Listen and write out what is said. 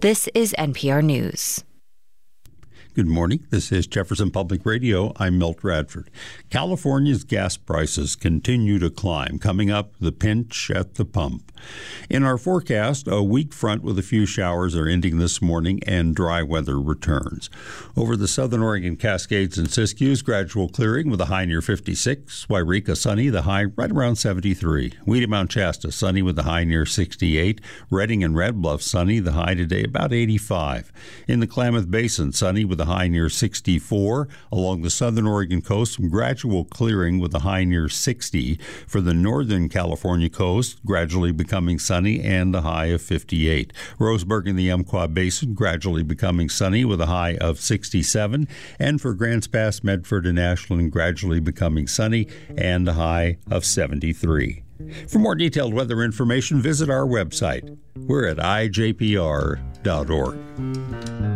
This is NPR News. Good morning. This is Jefferson Public Radio. I'm Milt Radford. California's gas prices continue to climb, coming up the pinch at the pump. In our forecast, a weak front with a few showers are ending this morning and dry weather returns. Over the southern Oregon Cascades and Siskiyous, gradual clearing with a high near 56. Wairika sunny, the high right around 73. Weedy Mount Shasta sunny with the high near 68. Redding and Red Bluff sunny, the high today about 85. In the Klamath Basin, sunny with a high near 64. Along the southern Oregon coast, some gradual clearing with a high near 60. For the northern California coast, gradually becoming sunny and a high of 58. Roseburg in the Umpqua Basin gradually becoming sunny with a high of 67. And for Grants Pass, Medford, and Ashland gradually becoming sunny and a high of 73. For more detailed weather information, visit our website. We're at ijpr.org.